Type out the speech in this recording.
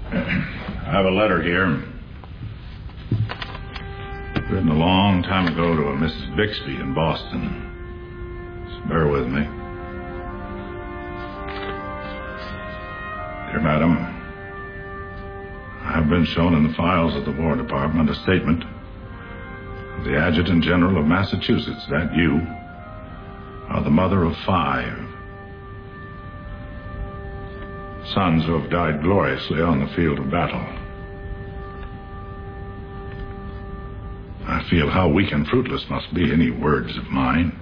I have a letter here. Written a long time ago to a Mrs. Bixby in Boston. Just bear with me. Dear Madam, I have been shown in the files of the War Department a statement of the Adjutant General of Massachusetts that you are the mother of 5 sons who have died gloriously on the field of battle. I feel how weak and fruitless must be any words of mine.